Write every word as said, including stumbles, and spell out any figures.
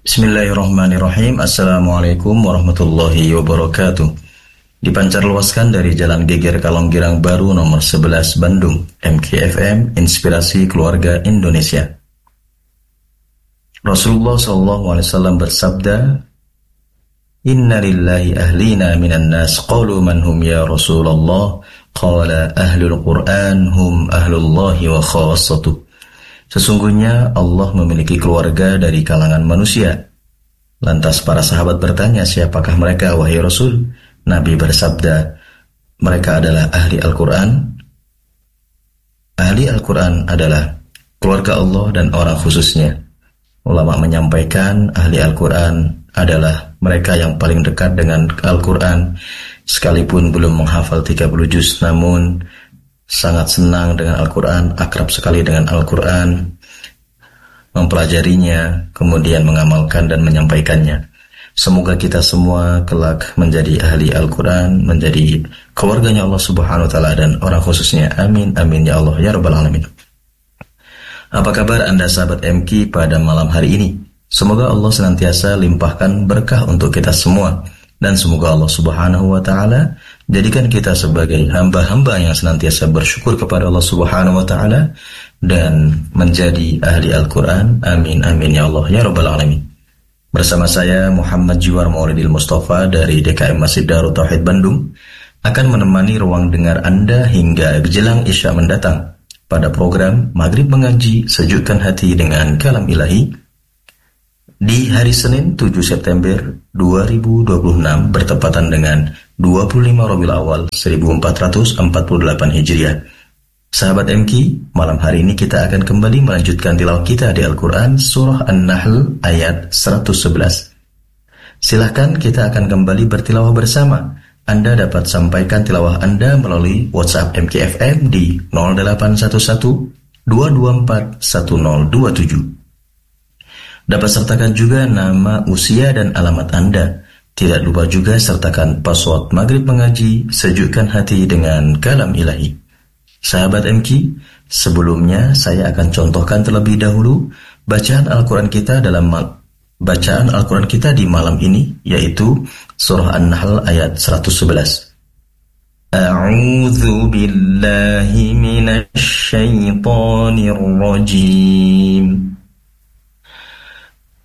Bismillahirrahmanirrahim. Assalamualaikum warahmatullahi wabarakatuh. Dipancar luaskan dari Jalan Geger Kalonggirang Baru nomor sebelas Bandung, M K F M, Inspirasi Keluarga Indonesia. Rasulullah sallallahu alaihi wasallam bersabda, Inna lillahi ahlina minan nas qalu man hum ya Rasulullah, qala ahlul Qur'an hum ahlullahi wa khassatuh. Sesungguhnya Allah memiliki keluarga dari kalangan manusia. Lantas para sahabat bertanya, siapakah mereka wahai Rasul? Nabi bersabda, mereka adalah ahli Al-Quran. Ahli Al-Quran adalah keluarga Allah dan orang khususnya. Ulama menyampaikan ahli Al-Quran adalah mereka yang paling dekat dengan Al-Quran, sekalipun belum menghafal tiga puluh juz, namun sangat senang dengan Al-Quran, akrab sekali dengan Al-Quran, mempelajarinya, kemudian mengamalkan dan menyampaikannya. Semoga kita semua kelak menjadi ahli Al-Quran, menjadi keluarganya Allah Subhanahu wa Ta'ala dan orang khususnya. Amin, amin ya Allah, ya Rabbal Alamin. Apa kabar Anda sahabat M K pada malam hari ini? Semoga Allah senantiasa limpahkan berkah untuk kita semua. Dan semoga Allah Subhanahu wa Ta'ala jadikan kita sebagai hamba-hamba yang senantiasa bersyukur kepada Allah Subhanahu wa Ta'ala dan menjadi ahli Al-Quran. Amin, amin ya Allah, ya Rabbal Alamin. Bersama saya Muhammad Jiwar Maulidil Mustafa dari D K M Masjid Darut Tauhid Bandung akan menemani ruang dengar Anda hingga jelang Isya mendatang pada program Maghrib Mengaji, Sejukkan Hati dengan Kalam Ilahi di hari Senin tujuh September dua ribu dua puluh enam bertepatan dengan dua puluh lima Rabiul Awal seribu empat ratus empat puluh delapan Hijriah. Sahabat M K, malam hari ini kita akan kembali melanjutkan tilawah kita di Al-Quran Surah An-Nahl ayat seratus sebelas. Silahkan kita akan kembali bertilawah bersama. Anda dapat sampaikan tilawah Anda melalui WhatsApp M K F M di nol delapan satu satu dua dua empat satu nol dua tujuh. Dapat sertakan juga nama, usia, dan alamat Anda. Tidak lupa juga sertakan password Maghrib Mengaji, Sejukkan Hati dengan Kalam Ilahi. Sahabat M K, sebelumnya saya akan contohkan terlebih dahulu bacaan Al-Quran kita dalam bacaan Al-Quran kita di malam ini, yaitu Surah An-Nahl ayat seratus sebelas. A'udzu billahi minasy syaithanir rajim.